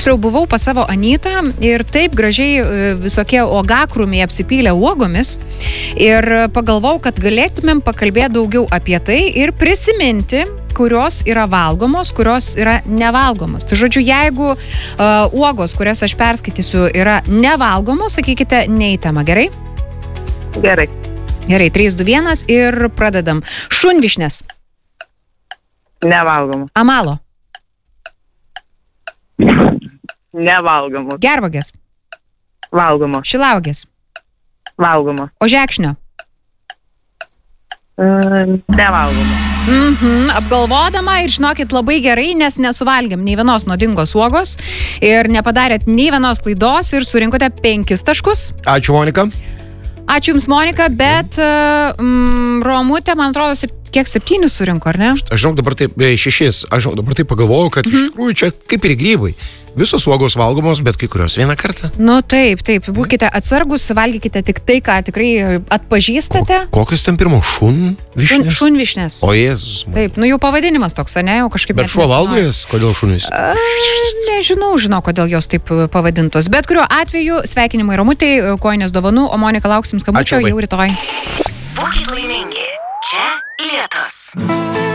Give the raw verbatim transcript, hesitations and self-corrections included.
tiksliau buvau pas savo Anytą ir taip gražiai visokie uogakrūmiai apsipylė uogomis ir pagalvojau, kad galėtumėm pakalbėti daugiau apie tai ir prisiminti, kurios yra valgomos, kurios yra nevalgomos. Tai žodžiu, jeigu uh, uogos, kurias aš perskaitysiu, yra nevalgomos, sakykite ne į temą, gerai? Gerai. Gerai, trys, du, vienas ir pradedam. Šunvišnės. Nevalgomos. Amalo. Nevalgomos. Gervagės. Valgomos. Šilaugės. Valgomos. Ožekšnio. Uh, nevalgomos. Mhm, apgalvodama ir žinokit labai gerai, nes nesuvalgėm nei vienos nuodingos uogos ir nepadarėt nei vienos klaidos ir surinkote penkis taškus. Ačiū, Monika. Ačiū Jums, Monika, bet mm, Romutė, man atrodo, sep, kiek septynis surinko, ar ne? Aš žinau dabar taip, šešis, aš žinau dabar taip pagalvojau, kad mhm. iš tikrųjų čia kaip ir grybai. Visos uogos valgomos, bet kai kurios vieną kartą. Nu taip, taip, būkite atsargus, valgykite tik tai, ką tikrai atpažįstate. O, kokios ten pirmo, šun višnės? Šun, šunvišnės. O Jėzus. Taip, nu jų pavadinimas toks, ne, jau kažkaip... Bet šuo valgojas, kodėl šunvis? A, nežinau, žinau, kodėl jos taip pavadintos. Bet kuriuo atveju sveikinimai Romutei, kojinės dovanų, o Monika lauksim skambučio jau rytoj. Būkit laimingi. Čia Lietus.